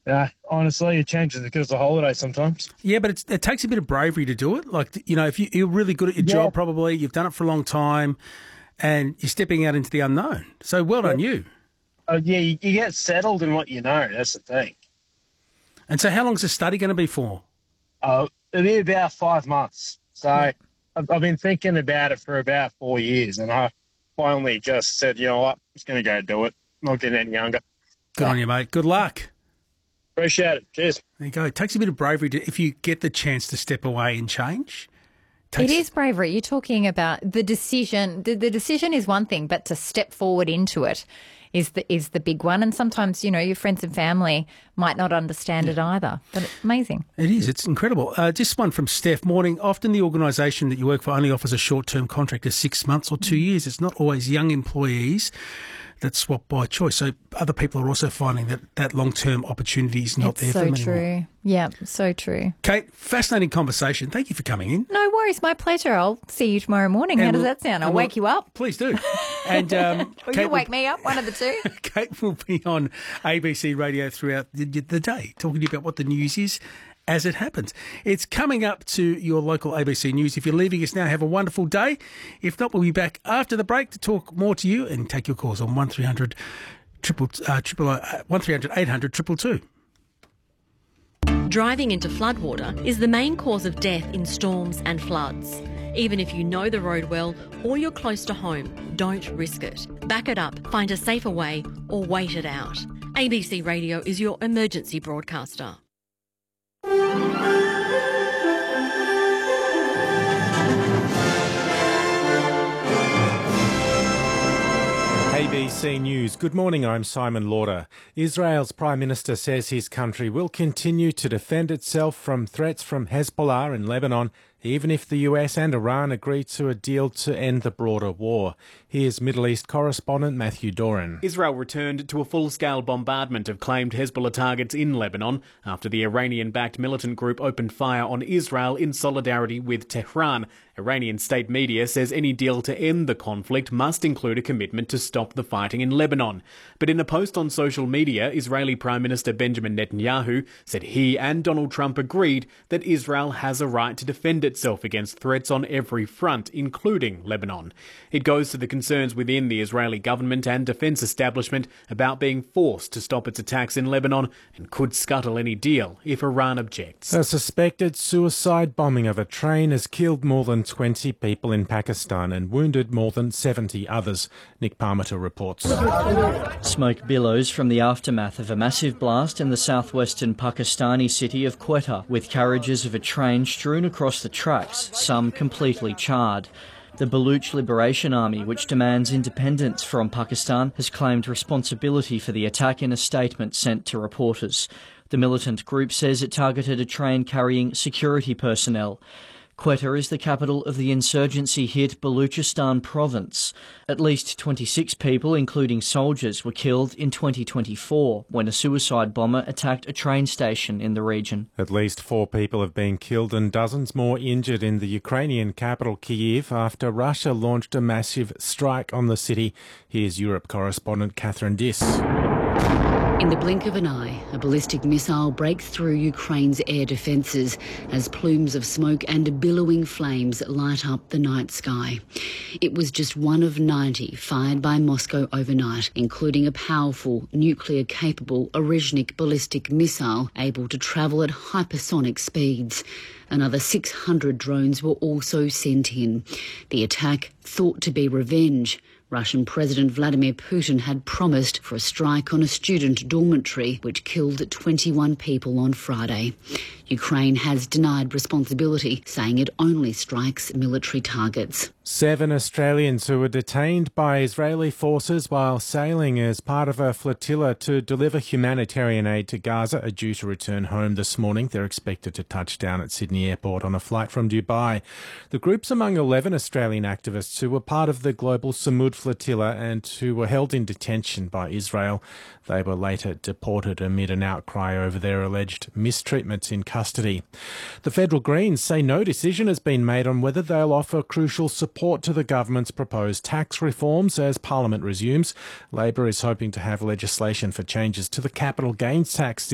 Honestly, it changes because of the holiday sometimes. Yeah, but it takes a bit of bravery to do it. Like, if you're really good at your job, probably, you've done it for a long time, and you're stepping out into the unknown. So well done you. You get settled in what you know. That's the thing. And so how long's the study going to be for? It'll be about 5 months. So I've been thinking about it for about 4 years, and I finally just said, you know what, I'm just going to go do it. I'm not getting any younger. Good on you, mate. Good luck. Appreciate it. Cheers. There you go. It takes a bit of bravery if you get the chance to step away and change. It is bravery. You're talking about the decision. The decision is one thing, but to step forward into it is the big one. And sometimes, your friends and family might not understand it either. But it's amazing. It is. It's incredible. Just one from Steph. Morning. Often the organisation that you work for only offers a short-term contract of 6 months or 2 years. It's not always young employees that swap by choice. So other people are also finding that long-term opportunity is not there for them anymore. So true. Yeah, so true. Kate, fascinating conversation. Thank you for coming in. No worries. My pleasure. I'll see you tomorrow morning. How does that sound? I'll wake you up. Please do. And or you wake me up, one of the two. Kate will be on ABC Radio throughout the day, talking to you about what the news is as it happens. It's coming up to your local ABC News. If you're leaving us now, have a wonderful day. If not, we'll be back after the break to talk more to you and take your calls on 1300 800 222. Driving into floodwater is the main cause of death in storms and floods. Even if you know the road well or you're close to home, don't risk it. Back it up, find a safer way or wait it out. ABC Radio is your emergency broadcaster. ABC News. Good morning, I'm Simon Lauder. Israel's Prime Minister says his country will continue to defend itself from threats from Hezbollah in Lebanon, even if the US and Iran agree to a deal to end the broader war. Here's Middle East correspondent Matthew Doran. Israel returned to a full-scale bombardment of claimed Hezbollah targets in Lebanon after the Iranian-backed militant group opened fire on Israel in solidarity with Tehran. Iranian state media says any deal to end the conflict must include a commitment to stop the fighting in Lebanon. But in a post on social media, Israeli Prime Minister Benjamin Netanyahu said he and Donald Trump agreed that Israel has a right to defend itself against threats on every front, including Lebanon. It goes to the concerns within the Israeli government and defence establishment about being forced to stop its attacks in Lebanon and could scuttle any deal if Iran objects. A suspected suicide bombing of a train has killed more than 20 people in Pakistan and wounded more than 70 others. Nick Parmiter reports. Smoke billows from the aftermath of a massive blast in the southwestern Pakistani city of Quetta, with carriages of a train strewn across the tracks, some completely charred. The Baluch Liberation Army, which demands independence from Pakistan, has claimed responsibility for the attack in a statement sent to reporters. The militant group says it targeted a train carrying security personnel. Quetta is the capital of the insurgency-hit Baluchistan province. At least 26 people, including soldiers, were killed in 2024 when a suicide bomber attacked a train station in the region. At least 4 people have been killed and dozens more injured in the Ukrainian capital Kyiv after Russia launched a massive strike on the city. Here's Europe correspondent Catherine Diss. In the blink of an eye, a ballistic missile breaks through Ukraine's air defences as plumes of smoke and billowing flames light up the night sky. It was just one of 90 fired by Moscow overnight, including a powerful nuclear-capable Orezhnik ballistic missile able to travel at hypersonic speeds. Another 600 drones were also sent in. The attack thought to be revenge. Russian President Vladimir Putin had promised for a strike on a student dormitory, which killed 21 people on Friday. Ukraine has denied responsibility, saying it only strikes military targets. 7 Australians who were detained by Israeli forces while sailing as part of a flotilla to deliver humanitarian aid to Gaza are due to return home this morning. They're expected to touch down at Sydney Airport on a flight from Dubai. The group's among 11 Australian activists who were part of the global Samud flotilla and who were held in detention by Israel. They were later deported amid an outcry over their alleged mistreatments in custody. The Federal Greens say no decision has been made on whether they'll offer crucial support to the government's proposed tax reforms as Parliament resumes. Labor is hoping to have legislation for changes to the capital gains tax